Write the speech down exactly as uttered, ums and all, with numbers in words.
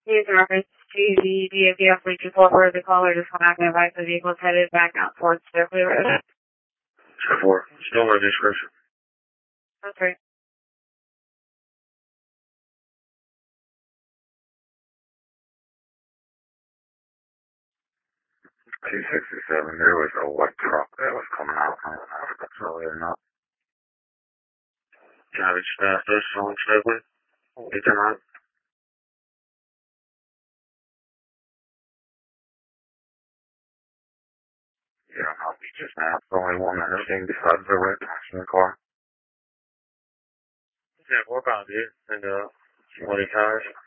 Use reference to the D M V F three two four where the caller just went back and advised the vehicle is headed back out towards Berkeley Road. four. Still no description. That's right. two sixty-seven, there was a white truck that was coming out. I don't know if that's really or not. Cabbage fast, this one, Stokely. You turn around. Yeah, I'll be just now. It's the only one that has seen besides the red passenger car. Yeah, four pounds, dude. And, uh, twenty tires.